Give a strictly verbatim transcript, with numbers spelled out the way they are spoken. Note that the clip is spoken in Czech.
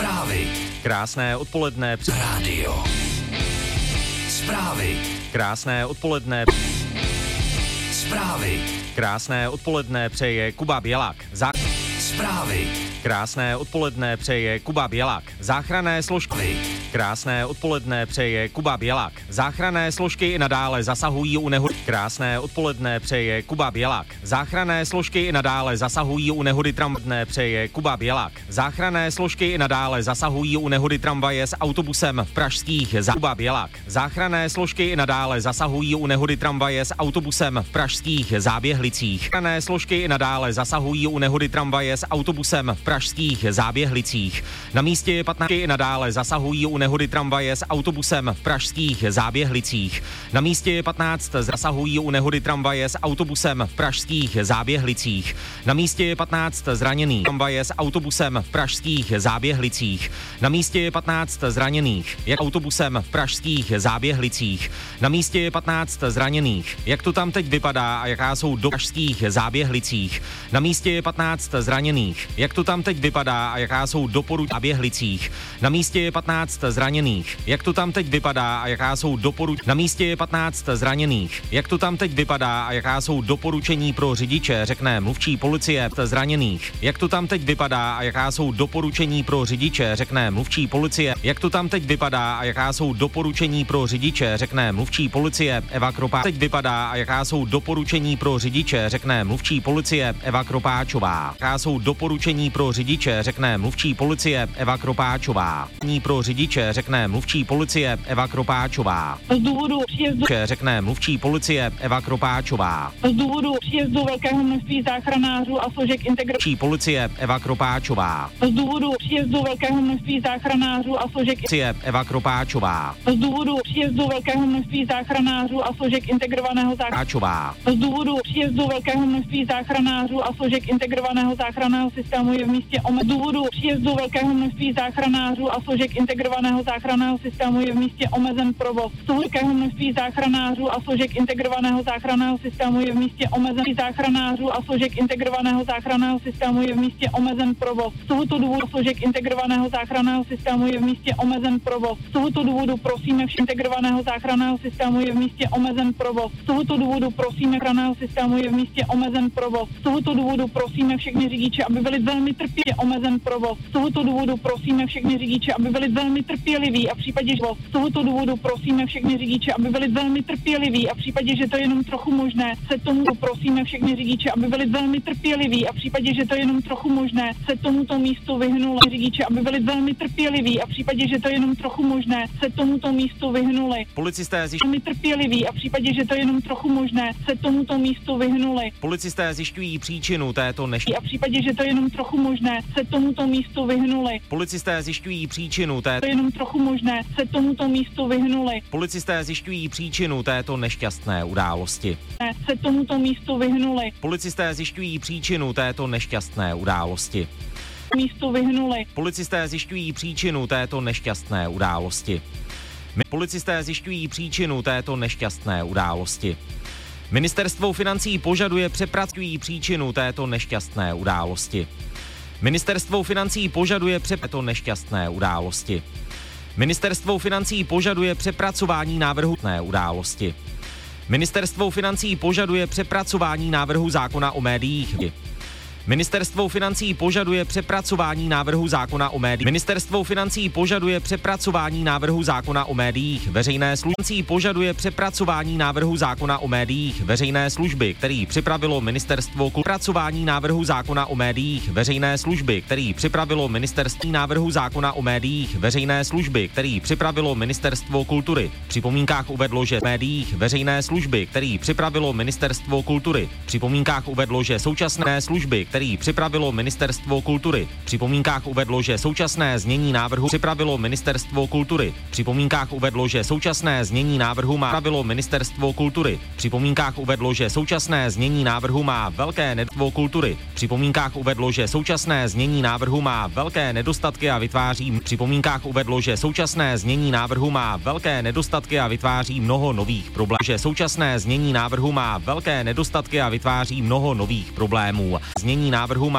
Zprávy. Krásné odpoledne. Rádio. Zprávy. Krásné odpoledne. Zprávy. Krásné odpoledne přeje Kuba Bělák. Zá... Zprávy. Krásné odpoledne přeje Kuba Bělák. Záchranné složky. Krásné odpoledne přeje Kuba Bělák. Záchranné složky i nadále zasahují u nehody. Krásné odpoledne přeje Kuba Bělák. Záchranné složky i nadále zasahují u nehody tramvaje. Přeje Kuba Bělák. Záchranné složky i nadále zasahují u nehody tramvaje s autobusem v pražských za... Kuba Bělák. Záchranné složky i nadále zasahují u nehody tramvaje s autobusem v pražských Záběhlicích. Záchranné složky i nadále zasahují u nehody tramvaje s autobusem v pražských Záběhlicích. Na místě je patnáct i nadále zasahují u nehody tramvaje s autobusem v pražských Záběhlicích. Na místě je patnáct zasahují u nehody tramvaje s autobusem v pražských Záběhlicích. Na místě je patnáct zraněných tramvaje s autobusem v pražských Záběhlicích. Na místě je patnáct zraněných jak autobusem v pražských Záběhlicích. Na místě je patnáct zraněných. Jak to tam teď vypadá a jaká jsou do pražských Záběhlicích? Na místě je patnáct zraněných. Jak to tam teď vypadá a jaká jsou doporučení v Záběhlicích? Na místě je patnáct zraněných. Jak to tam teď vypadá a jaká jsou doporučení? Na místě je patnáct zraněných. Jak to tam teď vypadá a jaká jsou doporučení pro řidiče, řekne mluvčí policie zraněných. Jak to tam teď vypadá a jaká jsou doporučení pro řidiče, řekne mluvčí policie. Jak to tam teď vypadá a jaká jsou doporučení pro řidiče, řekne mluvčí policie Eva Kropá. Teď vypadá a jaká jsou doporučení pro řidiče, řekne mluvčí policie Eva Kropáčová. Jaká jsou doporučení pro řidiče, řekne mluvčí policie Eva Kropáčová. Pro řidiče, řekne mluvčí policie Eva Kropáčová. Z důvodu příjezdu řekne mluvčí policie Eva Kropáčová. Z důvodu příjezdu velkého množství záchranářů a složek integrační policie Eva Kropáčová. Z důvodu příjezdu velkého množství záchranářů a složek policie Eva Kropáčová. Z důvodu příjezdu velkého množství záchranářů a složek integrovaného záchranného Z důvodu příjezdu velkého množství záchranářů a složek integrovaného záchranného systému je v místě omezen. Z důvodu příjezdu velkého množství záchranářů a složek integrovaného záchranného systému je v místě omezen provoz. Z velkého množství záchranářů a složek integrovaného záchranného systému je v místě omezen záchranářů a složek integrovaného záchranného systému je v místě omezen provoz. Z tohoto důvodu složek integrovaného záchranného systému je v místě omezen provoz. Z tohoto důvodu prosíme všech integrovaného záchranného systému je v místě omezen provoz. Z tohoto důvodu prosíme záchranného systému je v místě omezen provoz. Z tohoto důvodu prosíme všechny řidiče, aby byli velmi trpěliví omezen provoz. Z tohoto důvodu prosíme všechny řidiče, aby byli velmi trpěliví a v případě, že z tohoto důvodu prosíme všechny řidiče, aby byli velmi trpěliví a v případě, že to je jenom trochu možné, se tomu prosíme všechny řidiče, aby byli velmi trpěliví a v případě, že to je jenom trochu možné, se tomuto místu vyhnuli řidiče, aby byli velmi trpěliví a v případě, že to je jenom trochu možné, se tomuto místu vyhnuli. Policisté zjišťují velmi trpěliví a v případě, že to je jenom trochu možné, se tomuto místu vyhnuli. Policisté zjišťují příčinu této neštěstí. A v případě, že to je jenom trochu možné, se tomuto místu vyhnuli. Policisté zjišťují příčinu této to je jenom trochu možné, se tomuto místu vyhnuli. Policisté zjišťují příčinu této nešťastné události. Se tomuto místu vyhnuli. Policisté zjišťují příčinu této nešťastné události. Místu vyhnuli. Policisté zjišťují příčinu této nešťastné události. Policisté zjišťují příčinu této nešťastné události. Ministerstvo financí požaduje přepracují příčinu této nešťastné události. Ministerstvo financí požaduje přep této nešťastné události. Ministerstvo financí požaduje přepracování návrhu té události. Ministerstvo financí požaduje přepracování návrhu zákona o médiích. Ministerstvo financí požaduje přepracování návrhu zákona o médiích. Ministerstvo financí požaduje přepracování návrhu zákona o médiích. Veřejné služby požaduje přepracování návrhu zákona o médiích. Veřejné služby, který připravilo ministerstvo přepracování návrhu zákona o médiích. Veřejné služby, který připravilo ministerstvo návrhu zákona o médiích. Veřejné služby, který připravilo ministerstvo kultury. V připomínkách uvedlo, že v médiích veřejné služby, který připravilo ministerstvo kultury. V připomínkách uvedlo, že současné služby, který připravilo ministerstvo kultury. V připomínkách uvedlo, že současné znění návrhu připravilo ministerstvo kultury. V připomínkách uvedlo, že současné znění návrhu má připravilo ministerstvo kultury. V připomínkách uvedlo, že současné znění návrhu má velké nedostatky kultury. V připomínkách uvedlo, že současné znění návrhu má velké nedostatky a vytváří v připomínkách uvedlo, že současné znění návrhu má velké nedostatky a vytváří mnoho nových problémů. Že současné znění návrhu má velké nedostatky a vytváří mnoho nových problémů. Znění návrhu má